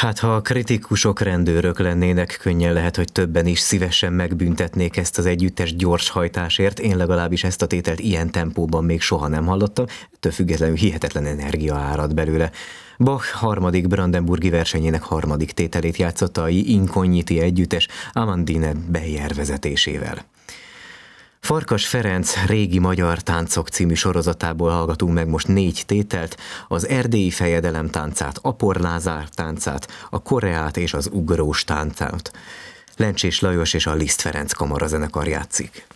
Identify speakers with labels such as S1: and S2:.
S1: Hát ha a kritikusok rendőrök lennének, könnyen lehet, hogy többen is szívesen megbüntetnék ezt az együttes gyorshajtásért. Én legalábbis ezt a tételt ilyen tempóban még soha nem hallottam, ettől függetlenül hihetetlen energia árad belőle. Bach harmadik brandenburgi versenyének harmadik tételét játszotta a Inkogniti együttes Amandine Beyer vezetésével. Farkas Ferenc Régi magyar táncok című sorozatából hallgatunk meg most 4 tételt, az erdélyi fejedelem táncát, Apor Lázár táncát, a koreát és az ugrós táncát. Lencsés Lajos és a Liszt Ferenc kamarazenekar játszik.